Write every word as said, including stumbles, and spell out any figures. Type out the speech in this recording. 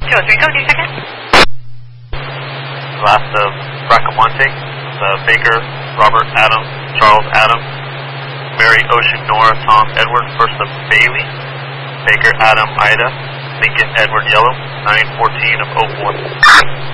two oh three, code two seconds. Last of Bracamonte, the Baker, Robert Adams, Charles Adams, Mary Ocean Nora, Tom Edward, first of Bailey, Baker Adam Ida, Lincoln Edward Yellow, nine fourteen of oh one.